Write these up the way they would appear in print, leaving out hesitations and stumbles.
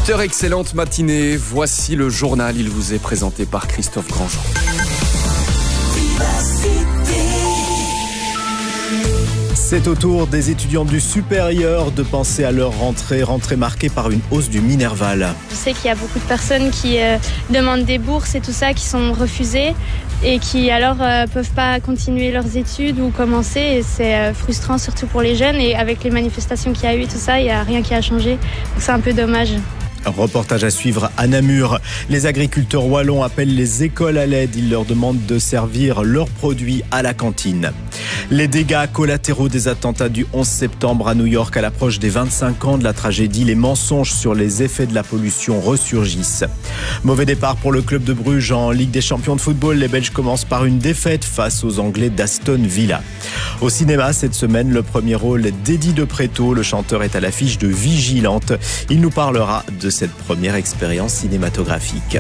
8h, excellente matinée. Voici le journal. Il vous est présenté par Christophe Grandjean. C'est au tour des étudiants du supérieur de penser à leur rentrée marquée par une hausse du Minerval. Je sais qu'il y a beaucoup de personnes qui demandent des bourses et tout ça, qui sont refusées et qui alors peuvent pas continuer leurs études ou commencer. Et c'est frustrant surtout pour les jeunes, et avec les manifestations qu'il y a eu, tout ça, il n'y a rien qui a changé. Donc c'est un peu dommage. Un reportage à suivre à Namur. Les agriculteurs wallons appellent les écoles à l'aide. Ils leur demandent de servir leurs produits à la cantine. Les dégâts collatéraux des attentats du 11 septembre à New York à l'approche des 25 ans de la tragédie. Les mensonges sur les effets de la pollution ressurgissent. Mauvais départ pour le club de Bruges en Ligue des champions de football. Les Belges commencent par une défaite face aux Anglais d'Aston Villa. Au cinéma, cette semaine, le premier rôle d'Eddie de Pretto. Le chanteur est à l'affiche de Vigilante. Il nous parlera de cette première expérience cinématographique.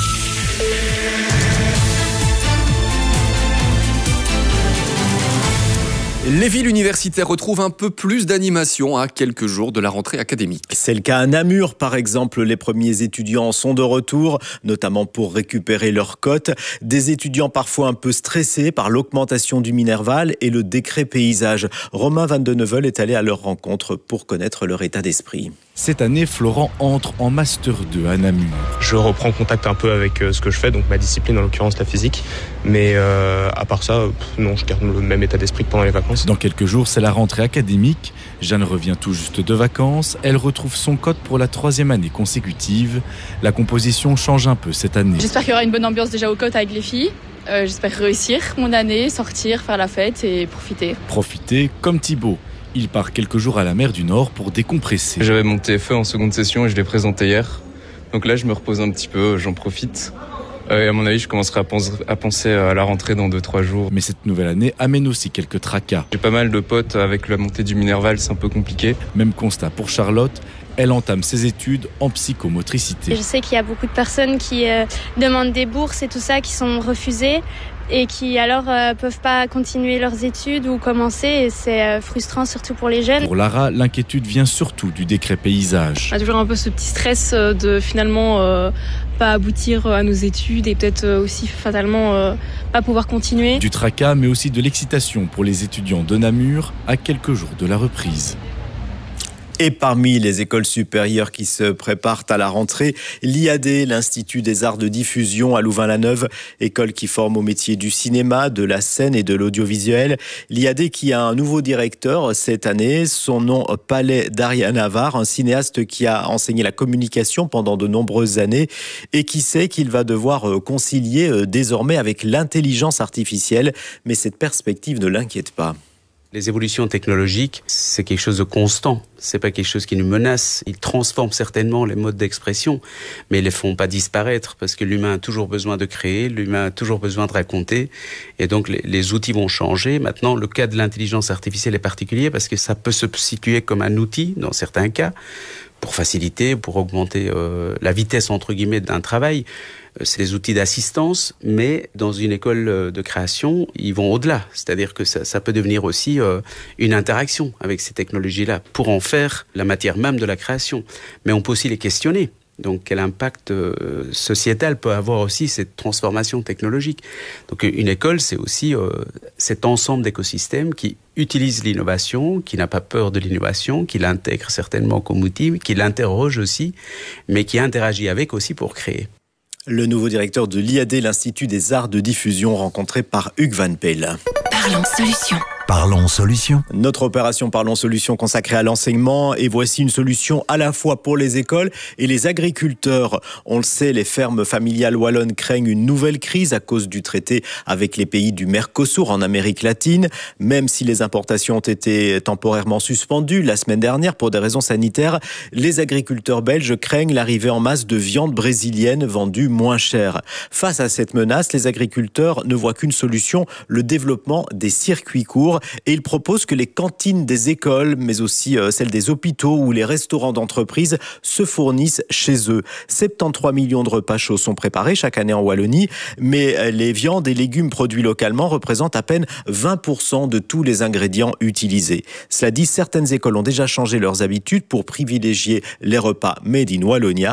Les villes universitaires retrouvent un peu plus d'animation à quelques jours de la rentrée académique. C'est le cas à Namur, par exemple. Les premiers étudiants sont de retour, notamment pour récupérer leurs cotes. Des étudiants parfois un peu stressés par l'augmentation du Minerval et le décret paysage. Romain Van de Neuvel est allé à leur rencontre pour connaître leur état d'esprit. Cette année, Florent entre en Master 2 à Namur. Je reprends contact un peu avec ce que je fais, donc ma discipline, en l'occurrence la physique. Mais à part ça, non, je garde le même état d'esprit que pendant les vacances. Dans quelques jours, c'est la rentrée académique. Jeanne revient tout juste de vacances. Elle retrouve son code pour la 3e année consécutive. La composition change un peu cette année. J'espère qu'il y aura une bonne ambiance déjà au code avec les filles. J'espère réussir mon année, sortir, faire la fête et profiter. Profiter comme Thibaut. Il part quelques jours à la mer du Nord pour décompresser. J'avais mon TFE en seconde session et je l'ai présenté hier. Donc là, je me repose un petit peu, j'en profite. Et à mon avis, je commencerai à penser à la rentrée dans 2-3 jours. Mais cette nouvelle année amène aussi quelques tracas. J'ai pas mal de potes avec la montée du Minerval, c'est un peu compliqué. Même constat pour Charlotte. Elle entame ses études en psychomotricité. Je sais qu'il y a beaucoup de personnes qui demandent des bourses et tout ça, qui sont refusées et qui alors peuvent pas continuer leurs études ou commencer. Et c'est frustrant surtout pour les jeunes. Pour Lara, l'inquiétude vient surtout du décret paysage. On a toujours un peu ce petit stress de finalement pas aboutir à nos études et peut-être aussi fatalement pas pouvoir continuer. Du tracas, mais aussi de l'excitation pour les étudiants de Namur à quelques jours de la reprise. Et parmi les écoles supérieures qui se préparent à la rentrée, l'IAD, l'Institut des Arts de Diffusion à Louvain-la-Neuve, école qui forme au métier du cinéma, de la scène et de l'audiovisuel. L'IAD qui a un nouveau directeur cette année, son nom Palais Daria Navar, un cinéaste qui a enseigné la communication pendant de nombreuses années et qui sait qu'il va devoir concilier désormais avec l'intelligence artificielle. Mais cette perspective ne l'inquiète pas. Les évolutions technologiques, c'est quelque chose de constant. C'est pas quelque chose qui nous menace. Ils transforment certainement les modes d'expression, mais ils les font pas disparaître parce que l'humain a toujours besoin de créer, l'humain a toujours besoin de raconter. Et donc, les outils vont changer. Maintenant, le cas de l'intelligence artificielle est particulier parce que ça peut se situer comme un outil dans certains cas pour faciliter, pour augmenter la vitesse, entre guillemets, d'un travail. C'est des outils d'assistance, mais dans une école de création, ils vont au-delà. C'est-à-dire que ça peut devenir aussi une interaction avec ces technologies-là pour en faire la matière même de la création. Mais on peut aussi les questionner. Donc, quel impact sociétal peut avoir aussi cette transformation technologique? Donc, une école, c'est aussi cet ensemble d'écosystèmes qui utilise l'innovation, qui n'a pas peur de l'innovation, qui l'intègre certainement comme outil, qui l'interroge aussi, mais qui interagit avec aussi pour créer. Le nouveau directeur de l'IAD, l'Institut des Arts de Diffusion, rencontré par Hugues Van Peel. Parlons solution. Parlons solution. Notre opération Parlons solution consacrée à l'enseignement, et voici une solution à la fois pour les écoles et les agriculteurs. On le sait, les fermes familiales wallonnes craignent une nouvelle crise à cause du traité avec les pays du Mercosur en Amérique latine. Même si les importations ont été temporairement suspendues la semaine dernière pour des raisons sanitaires, les agriculteurs belges craignent l'arrivée en masse de viande brésilienne vendue moins cher. Face à cette menace, les agriculteurs ne voient qu'une solution, le développement des circuits courts. Et il propose que les cantines des écoles, mais aussi celles des hôpitaux ou les restaurants d'entreprise se fournissent chez eux. 73 millions de repas chauds sont préparés chaque année en Wallonie, mais les viandes et légumes produits localement représentent à peine 20% de tous les ingrédients utilisés. Cela dit, certaines écoles ont déjà changé leurs habitudes pour privilégier les repas made in Wallonia.